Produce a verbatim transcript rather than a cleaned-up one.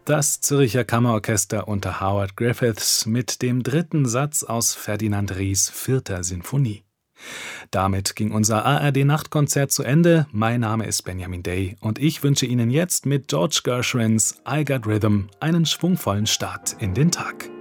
Das Zürcher Kammerorchester unter Howard Griffiths mit dem dritten Satz aus Ferdinand Ries vierter Sinfonie. Damit ging unser A R D-Nachtkonzert zu Ende. Mein Name ist Benjamin Day und ich wünsche Ihnen jetzt mit George Gershwins I Got Rhythm einen schwungvollen Start in den Tag.